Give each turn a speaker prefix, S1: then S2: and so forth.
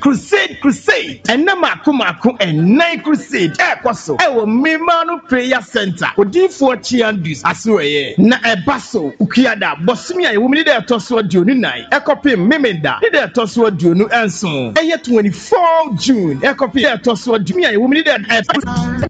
S1: crusade and mako and night crusade ekwaso ewo Mimano prayer center odi for chiandus asweye na ebaso ukiada bosimi aye wumi de toso aduonu nai ekopim memenda de toso aduonu enso eye 24 June ekopim de toso adumi aye wumi de